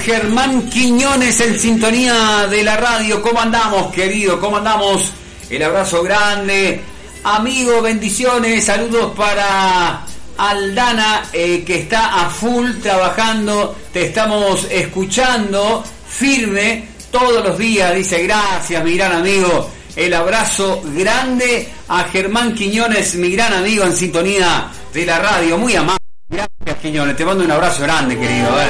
Germán Quiñones en sintonía de la radio. ¿Cómo andamos, querido? ¿Cómo andamos? El abrazo grande. Amigo, bendiciones. Saludos para Aldana, que está a full trabajando. Te estamos escuchando firme todos los días. Dice, gracias, mi gran amigo. El abrazo grande a Germán Quiñones, mi gran amigo en sintonía de la radio. Muy amable. Gracias, Quiñones. Te mando un abrazo grande, querido.